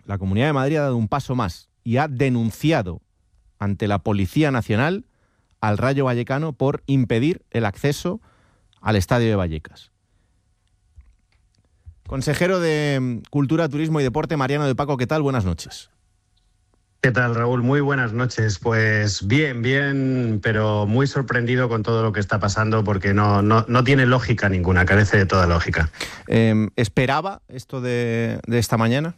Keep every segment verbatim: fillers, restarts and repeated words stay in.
la Comunidad de Madrid ha dado un paso más y ha denunciado ante la Policía Nacional al Rayo Vallecano por impedir el acceso al Estadio de Vallecas. Consejero de Cultura, Turismo y Deporte, Mariano de Paco, ¿qué tal? Buenas noches. ¿Qué tal, Raúl? Muy buenas noches. Pues bien, bien, pero muy sorprendido con todo lo que está pasando porque no, no, no tiene lógica ninguna, carece de toda lógica. Eh, ¿Esperaba esto de, de esta mañana?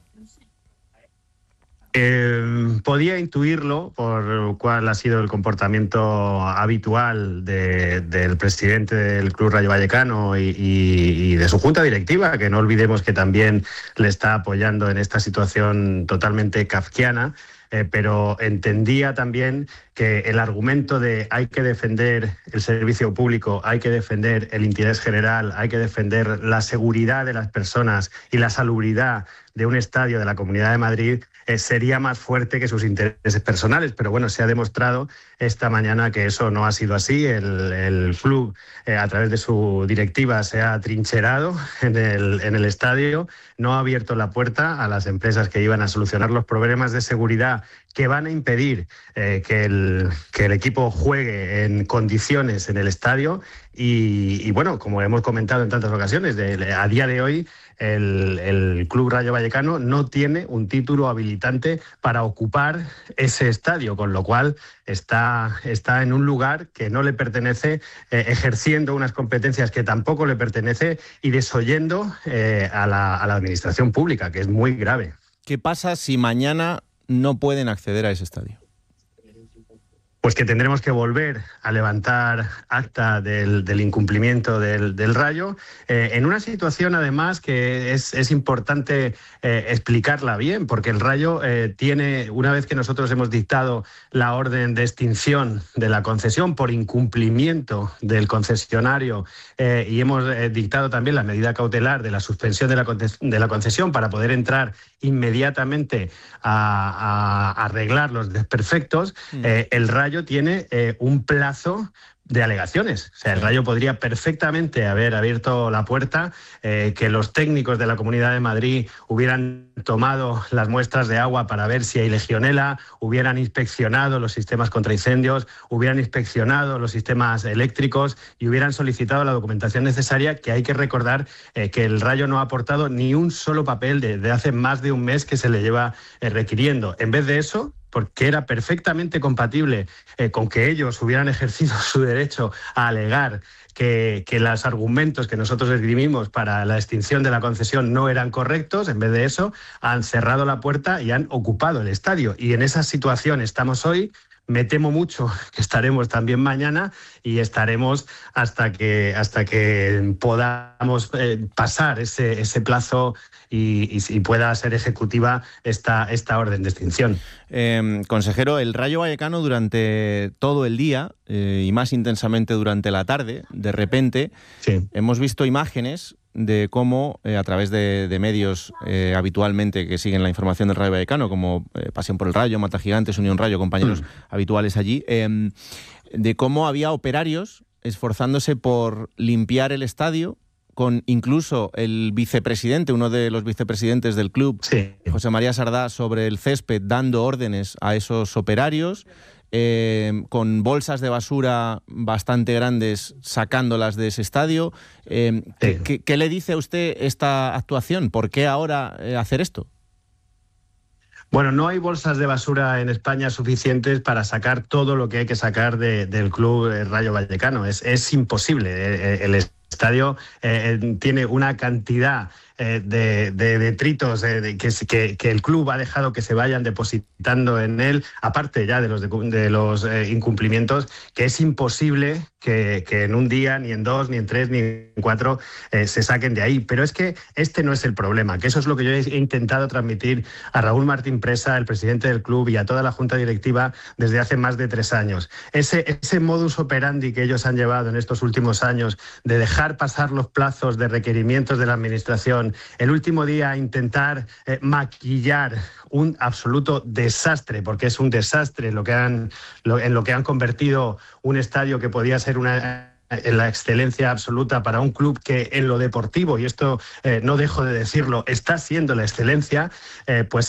Eh, podía intuirlo por cuál ha sido el comportamiento habitual de, del presidente del Club Rayo Vallecano y, y, y de su junta directiva, que no olvidemos que también le está apoyando en esta situación totalmente kafkiana. Eh, pero entendía también que el argumento de hay que defender el servicio público, hay que defender el interés general, hay que defender la seguridad de las personas y la salubridad de un estadio de la Comunidad de Madrid eh, sería más fuerte que sus intereses personales. Pero bueno, se ha demostrado esta mañana que eso no ha sido así. El, el club, eh, a través de su directiva, se ha trincherado en el, en el estadio, no ha abierto la puerta a las empresas que iban a solucionar los problemas de seguridad que van a impedir eh, que, el, que el equipo juegue en condiciones en el estadio. Y, y bueno, como hemos comentado en tantas ocasiones, de, a día de hoy el, el Club Rayo Vallecano no tiene un título habilitante para ocupar ese estadio, con lo cual está, está en un lugar que no le pertenece, eh, ejerciendo unas competencias que tampoco le pertenece y desoyendo eh, a, la, a la administración pública, que es muy grave. ¿Qué pasa si mañana no pueden acceder a ese estadio? Pues que tendremos que volver a levantar acta del, del incumplimiento del, del Rayo, eh, en una situación además que es, es importante eh, explicarla bien, porque el Rayo eh, tiene, una vez que nosotros hemos dictado la orden de extinción de la concesión por incumplimiento del concesionario eh, y hemos eh, dictado también la medida cautelar de la suspensión de la, de la concesión para poder entrar inmediatamente a, a arreglar los desperfectos, mm. eh, el Rayo tiene eh, un plazo de alegaciones. O sea, el Rayo podría perfectamente haber abierto la puerta, eh, que los técnicos de la Comunidad de Madrid hubieran tomado las muestras de agua para ver si hay legionela, hubieran inspeccionado los sistemas contra incendios, hubieran inspeccionado los sistemas eléctricos y hubieran solicitado la documentación necesaria, que hay que recordar eh, que el Rayo no ha aportado ni un solo papel de, de hace más de un mes que se le lleva eh, requiriendo. En vez de eso, porque era perfectamente compatible eh, con que ellos hubieran ejercido su derecho a alegar que, que los argumentos que nosotros esgrimimos para la extinción de la concesión no eran correctos. En vez de eso, han cerrado la puerta y han ocupado el estadio. Y en esa situación estamos hoy. Me temo mucho que estaremos también mañana y estaremos hasta que hasta que podamos eh, pasar ese, ese plazo y, y, y pueda ser ejecutiva esta, esta orden de extinción. Eh, consejero, el Rayo Vallecano durante todo el día eh, y más intensamente durante la tarde, de repente, sí. hemos visto imágenes de cómo, eh, a través de, de medios eh, habitualmente que siguen la información del Rayo Vallecano, como eh, Pasión por el Rayo, Mata Gigantes, Unión Rayo, compañeros mm. habituales allí, eh, de cómo había operarios esforzándose por limpiar el estadio, con incluso el vicepresidente, uno de los vicepresidentes del club, sí. José María Sardá, sobre el césped, dando órdenes a esos operarios, Eh, con bolsas de basura bastante grandes sacándolas de ese estadio. Eh, sí. ¿qué, ¿Qué le dice a usted esta actuación? ¿Por qué ahora eh, hacer esto? Bueno, no hay bolsas de basura en España suficientes para sacar todo lo que hay que sacar de, del club Rayo Vallecano. Es, es imposible. El, el estadio eh, tiene una cantidad eh, de, de detritos eh, de, que, que, que el club ha dejado que se vayan depositando en él, aparte ya de los, de, de los eh, incumplimientos, que es imposible que, que en un día, ni en dos, ni en tres, ni en cuatro eh, se saquen de ahí. Pero es que este no es el problema, que eso es lo que yo he intentado transmitir a Raúl Martín Presa, el presidente del club, y a toda la junta directiva desde hace más de tres años. Ese, ese modus operandi que ellos han llevado en estos últimos años de dejar pasar los plazos de requerimientos de la administración, el último día intentar eh, maquillar un absoluto desastre, porque es un desastre lo que han, lo, en lo que han convertido un estadio que podía ser una en la excelencia absoluta para un club que en lo deportivo, y esto eh, no dejo de decirlo, está siendo la excelencia, eh, pues